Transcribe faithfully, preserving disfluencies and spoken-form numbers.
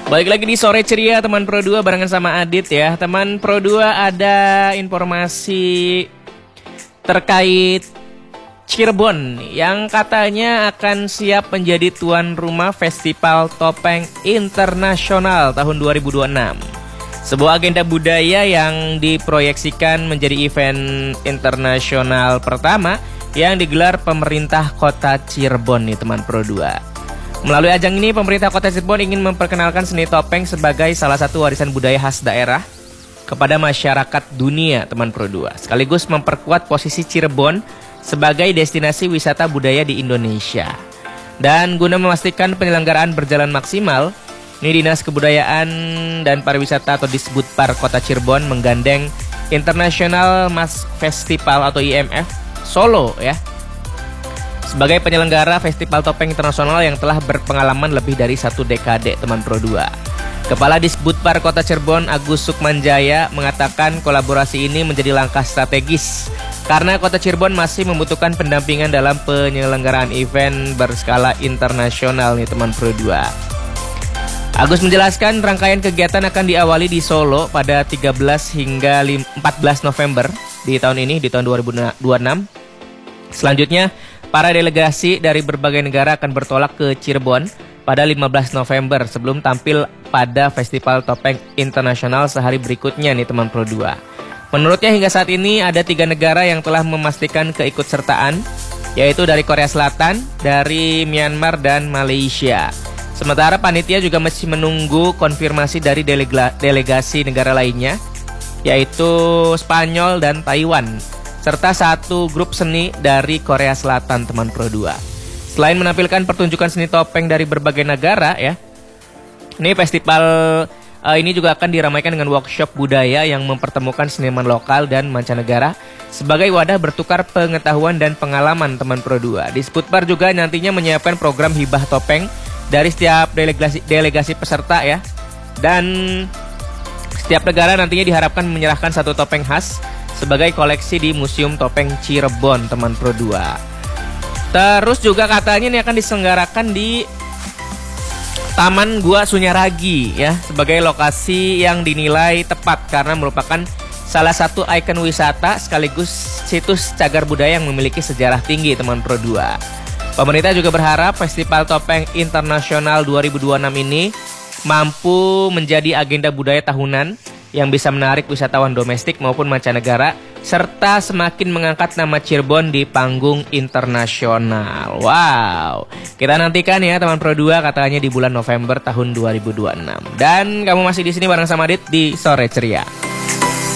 Balik lagi di Sore Ceria teman Pro dua barengan sama Adit ya. Teman Pro dua, ada informasi terkait Cirebon yang katanya akan siap menjadi tuan rumah Festival Topeng Internasional tahun dua ribu dua puluh enam. Sebuah agenda budaya yang diproyeksikan menjadi event internasional pertama yang digelar pemerintah kota Cirebon nih teman Pro dua. Melalui ajang ini, pemerintah kota Cirebon ingin memperkenalkan seni topeng sebagai salah satu warisan budaya khas daerah kepada masyarakat dunia, teman Pro dua. Sekaligus memperkuat posisi Cirebon sebagai destinasi wisata budaya di Indonesia. Dan guna memastikan penyelenggaraan berjalan maksimal, ini Dinas Kebudayaan dan Pariwisata atau Disbudpar Kota Cirebon menggandeng International Mass Festival atau I M F Solo ya, sebagai penyelenggara Festival Topeng Internasional yang telah berpengalaman lebih dari satu dekade, teman Pro dua. Kepala Disbudpar Kota Cirebon Agus Sukmanjaya mengatakan kolaborasi ini menjadi langkah strategis karena Kota Cirebon masih membutuhkan pendampingan dalam penyelenggaraan event berskala internasional nih teman Pro dua. Agus menjelaskan rangkaian kegiatan akan diawali di Solo pada tiga belas hingga empat belas November di tahun ini, di tahun dua ribu dua puluh enam. Selanjutnya, para delegasi dari berbagai negara akan bertolak ke Cirebon pada lima belas November sebelum tampil pada Festival Topeng Internasional sehari berikutnya nih teman Pro dua. Menurutnya hingga saat ini ada tiga negara yang telah memastikan keikutsertaan, yaitu dari Korea Selatan, dari Myanmar, dan Malaysia. Sementara panitia juga masih menunggu konfirmasi dari delega- delegasi negara lainnya, yaitu Spanyol dan Taiwan, serta satu grup seni dari Korea Selatan, teman Pro dua. Selain menampilkan pertunjukan seni topeng dari berbagai negara ya, ini festival uh, ini juga akan diramaikan dengan workshop budaya yang mempertemukan seniman lokal dan mancanegara sebagai wadah bertukar pengetahuan dan pengalaman, teman Pro dua. Disbudpar juga nantinya menyiapkan program hibah topeng dari setiap delegasi, delegasi peserta ya, dan setiap negara nantinya diharapkan menyerahkan satu topeng khas sebagai koleksi di Museum Topeng Cirebon, teman Pro dua. Terus juga katanya ini akan diselenggarakan di Taman Gua Sunyaragi ya, sebagai lokasi yang dinilai tepat karena merupakan salah satu ikon wisata sekaligus situs cagar budaya yang memiliki sejarah tinggi, teman Pro dua. Pemerintah juga berharap Festival Topeng Internasional dua ribu dua puluh enam ini mampu menjadi agenda budaya tahunan yang bisa menarik wisatawan domestik maupun mancanegara, serta semakin mengangkat nama Cirebon di panggung internasional. Wow, kita nantikan ya teman Pro dua, katanya di bulan November tahun dua ribu dua puluh enam. Dan kamu masih di sini bareng sama Adit di Sore Ceria.